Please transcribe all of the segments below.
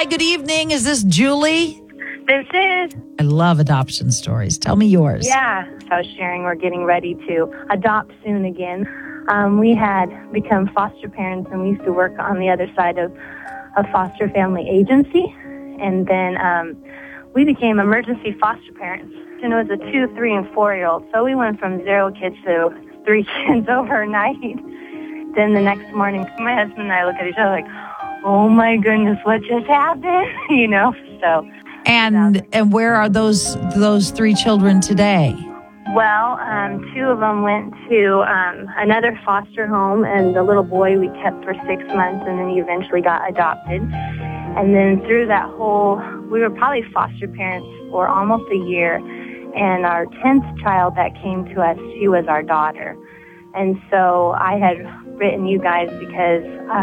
Hi, good evening. Is this Julie? This is. I love adoption stories. Tell me yours. Yeah. I was sharing we're getting ready to adopt soon again. We had become foster parents, and we used to work on the other side of a foster family agency. And then we became emergency foster parents. And it was a 2, 3, and 4-year-old. So we went from 0 kids to 3 kids overnight. Then the next morning, my husband and I look at each other like, oh my goodness, what just happened? So. And where are those 3 children today? Well, 2 of them went to another foster home, and the little boy we kept for 6 months, and then he eventually got adopted. And then through that we were probably foster parents for almost a year, and our 10th child that came to us, she was our daughter. And so I had written you guys because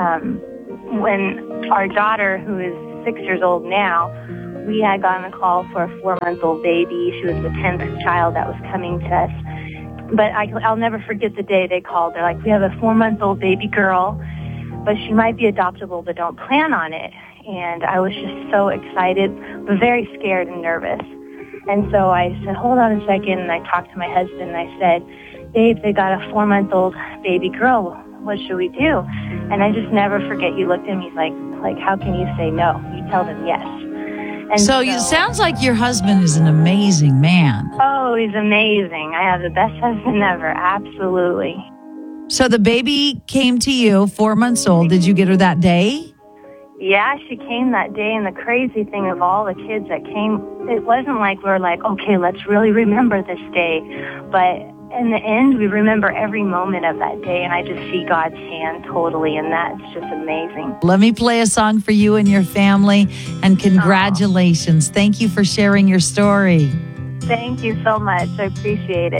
when our daughter, who is 6 years old now, we had gotten a call for a 4-month-old baby. She was the 10th child that was coming to us. But I'll never forget the day they called. They're like, we have a 4-month-old baby girl, but she might be adoptable, but don't plan on it. And I was just so excited, but very scared and nervous. And so I said, hold on a second. And I talked to my husband, and I said, Dave, they got a 4-month-old baby girl. What should we do? And I just never forget, he looked at me like, how can you say no? You tell them yes. And so it sounds like your husband is an amazing man. Oh, he's amazing. I have the best husband ever. Absolutely. So the baby came to you, 4 months old. Did you get her that day? Yeah, she came that day. And the crazy thing of all the kids that came, it wasn't like we were like, okay, let's really remember this day. But in the end, we remember every moment of that day, and I just see God's hand totally in that. It's just amazing. Let me play a song for you and your family, and congratulations. Thank you for sharing your story. Thank you so much. I appreciate it.